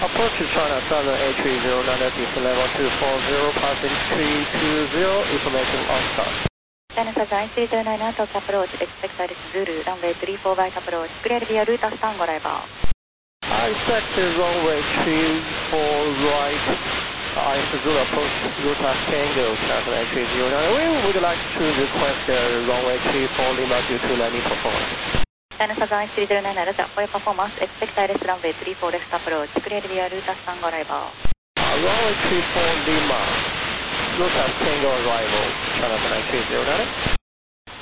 Approach to China Southern A309, this level 240, passing 320, information on start. China Southern A309 to approach, expect that is Zulu, runway 34 right approach, clear via route stand arrival. I expect runway 34 right, Zulu approach, route Tango, China A309. We would like to request runway 34 Lima due to landing performance. China Southern A309 Roger, for your performance, expect direct runway 34 left approach, clear via route stand arrival. Runway 34 Lima, route Tango arrival, China Southern A309.